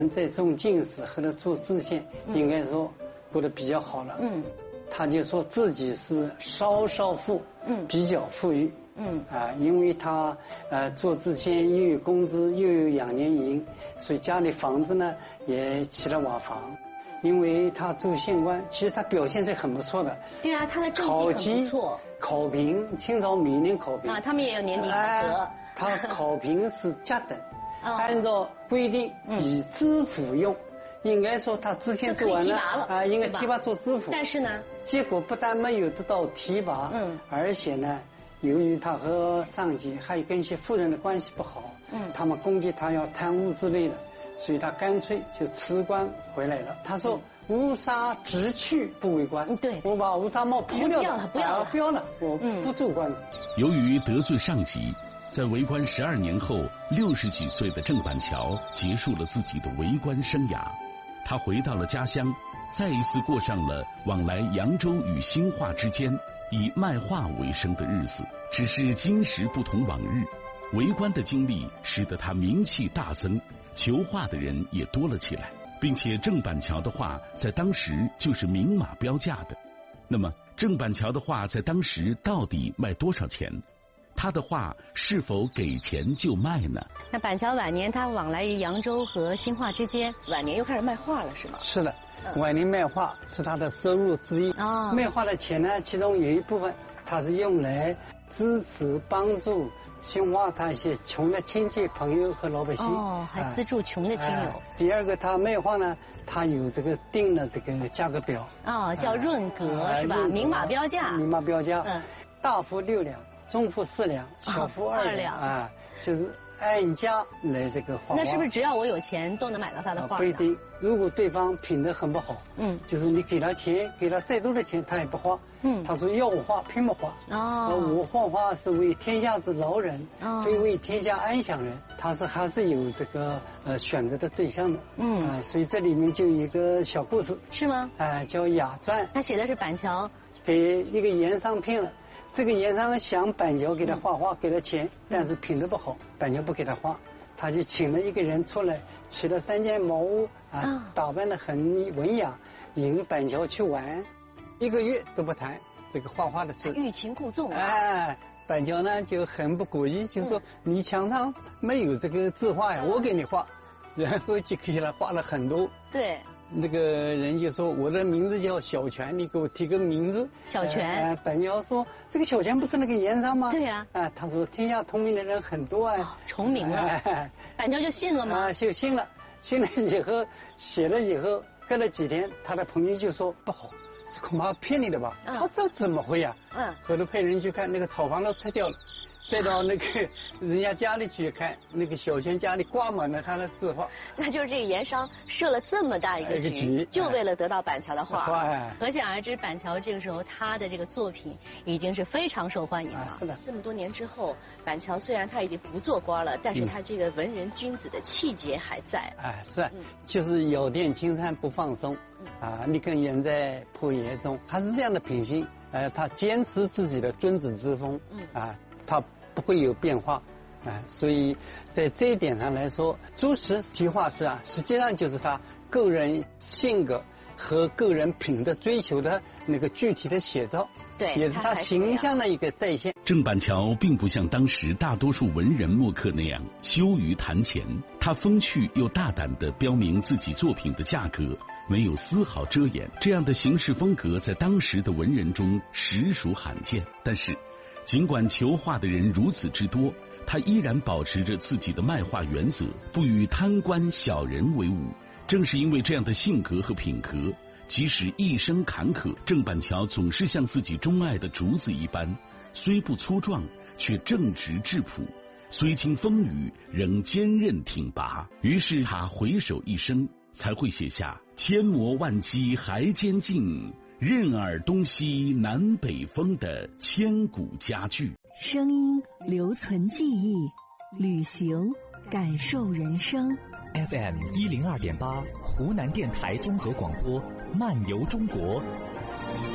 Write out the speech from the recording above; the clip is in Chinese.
在中进士和他做知县，应该说过得比较好了。他就说自己是稍富，比较富裕。因为他做知县又有工资又有养年银，所以家里房子呢也起了瓦房。因为他做县官，其实他表现是很不错的。 对啊，他的政绩很不错。 考评，清朝每年考评啊，他们也有年底考核。 他考评是甲等，按照规定以知府用。应该说他知县做完了应该提拔做知府。 但是呢， 结果不但没有得到提拔，而且呢，由于他和上级还有跟一些富人的关系不好，他们攻击他要贪污之类的。所以他干脆就辞官回来了。他说：“乌纱直去不为官。”对，我把乌纱帽抛掉了，不要了，我不做官了。 由于得罪上级，在为官12年后，60几岁的郑板桥结束了自己的为官生涯。他回到了家乡，再一次过上了往来扬州与兴化之间以卖画为生的日子。只是今时不同往日。为官的经历使得他名气大增，求画的人也多了起来，并且郑板桥的画在当时就是明码标价的。那么郑板桥的画在当时到底卖多少钱？他的画是否给钱就卖呢？ 那板桥晚年他往来于扬州和兴化之间，晚年又开始卖画了，是吗？ 是的，晚年卖画是他的收入之一。卖画的钱呢，其中有一部分他是用来支持帮助兴化他一些穷的亲戚朋友和老百姓。 还资助穷的亲友。 第二个，他卖画呢，他有这个定了这个价格表。 叫润格是吧？明码标价。 明码标价。大幅6两，中幅4两，小幅2两就是按价来这个画。 那是不是只要我有钱都能买到他的画？ 不一定，如果对方品德很不好，就是你给他钱，给他再多的钱，他也不画。他说要我画，偏不画。我画画是为天下之老人，非为天下安享人。他是还是有这个选择的对象的。所以这里面就有一个小故事。 是吗？ 叫《雅传》。 他写的是板桥给一个盐商骗了。这个盐商想板桥给他画画，给他钱，但是品德不好，板桥不给他画，他就请了一个人出来，骑了3件茅屋打扮得很文雅，引板桥去玩，1个月都不谈这个画画的事。 欲擒故纵板桥呢就很不过意，就说你墙上没有这个字画呀，我给你画，然后就给他画了很多。 对。 那个人就说我的名字叫小泉，你给我提个名字。 小泉。 板桥说这个小泉不是那个盐商吗？ 对呀。 他说天下通名的人很多重名了。板桥就信了吗？ 就信了。信了以后写了以后，隔了几天，他的朋友就说不好，这恐怕骗你的吧？他这怎么会呀？后头派人去看，那个草房都拆掉了。再到那个人家家里去看，那个小泉家里挂满了他的字画。 那就是这个盐商设了这么大一个局，就为了得到板桥的画。可想而知，板桥这个时候他的这个作品已经是非常受欢迎了。 是的。 这么多年之后，板桥虽然他已经不做官了，但是他这个文人君子的气节还在。 是，就是咬定青山不放松，你更远在破野中，他是这样的品性。他坚持自己的君子之风。他不会有变化，所以在这一点上来说，朱实题画师实际上就是他个人性格和个人品德追求的那个具体的写照， 对， 也是他形象的一个再现。 郑板桥并不像当时大多数文人墨客那样羞于谈钱，他风趣又大胆地标明自己作品的价格，没有丝毫遮掩。这样的行事风格在当时的文人中实属罕见。但是尽管求画的人如此之多，他依然保持着自己的卖画原则，不与贪官小人为伍。正是因为这样的性格和品格，即使一生坎坷，郑板桥总是像自己钟爱的竹子一般，虽不粗壮，却正直质朴；虽经风雨，仍坚韧挺拔。于是他回首一生，才会写下千磨万击还坚劲，任尔东西南北风的千古佳句。 声音留存记忆，旅行感受人生。 FM 102.8，湖南电台综合广播，漫游中国。